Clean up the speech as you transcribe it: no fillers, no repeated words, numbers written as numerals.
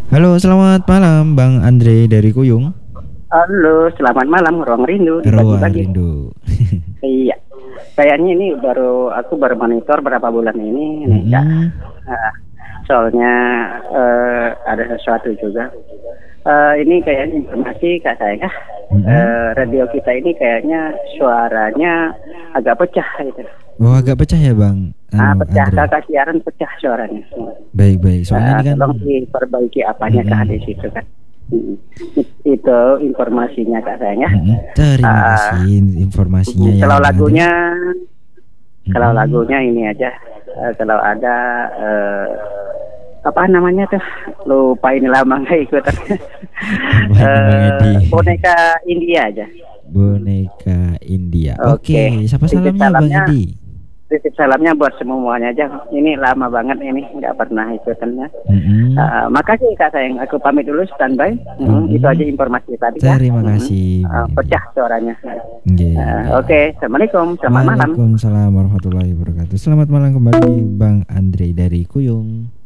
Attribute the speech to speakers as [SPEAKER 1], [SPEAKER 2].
[SPEAKER 1] Halo, selamat malam Bang Andre dari Kuyung.
[SPEAKER 2] Halo, selamat malam, Ruang Rindu
[SPEAKER 1] Ruang
[SPEAKER 2] dibagi-bagi.
[SPEAKER 1] Rindu.
[SPEAKER 2] Iya, kayaknya ini aku baru monitor berapa bulan ini nih, Kak.
[SPEAKER 1] Mm-mm.
[SPEAKER 2] Ah, soalnya ada sesuatu juga. Ini kayaknya informasi Kak saya.
[SPEAKER 1] Mm-mm.
[SPEAKER 2] Radio kita ini kayaknya suaranya agak pecah gitu.
[SPEAKER 1] Oh, agak pecah ya Bang
[SPEAKER 2] Pecah,
[SPEAKER 1] Andre.
[SPEAKER 2] kakak siaran pecah suaranya.
[SPEAKER 1] Baik-baik. Soalnya ini kan
[SPEAKER 2] Tolong diperbaiki apanya Kak di
[SPEAKER 1] mm-mm.
[SPEAKER 2] situ kan. Mm. Itu informasinya Kak sayang ya.
[SPEAKER 1] Mm-mm. Terima
[SPEAKER 2] Ah,
[SPEAKER 1] kasih informasinya ya
[SPEAKER 2] kalau
[SPEAKER 1] Bang Andre.
[SPEAKER 2] kalau
[SPEAKER 1] Mm-mm.
[SPEAKER 2] lagunya ini aja. Kalau ada apa namanya tuh, lupa ini lama nggak ikutan.
[SPEAKER 1] Apa ini Bang Edi?
[SPEAKER 2] Boneka India aja.
[SPEAKER 1] Boneka India.
[SPEAKER 2] Oke,
[SPEAKER 1] Oke, siapa
[SPEAKER 2] titip
[SPEAKER 1] salamnya Bang
[SPEAKER 2] salamnya
[SPEAKER 1] Edi?
[SPEAKER 2] titip salamnya buat semuanya aja. Ini lama banget ini nggak pernah ikutannya.
[SPEAKER 1] Mm-mm.
[SPEAKER 2] Makasih Kak sayang, aku pamit dulu standby. Itu aja
[SPEAKER 1] Mm-mm.
[SPEAKER 2] informasi tadi ya.
[SPEAKER 1] Terima kasih Bang Edi.
[SPEAKER 2] Pecah suaranya.
[SPEAKER 1] Nggih, nggih.
[SPEAKER 2] Oke, assalamualaikum, selamat malam.
[SPEAKER 1] Waalaikumsalam warahmatullahi wabarakatuh. Selamat malam kembali Bang Andre dari Kuyung.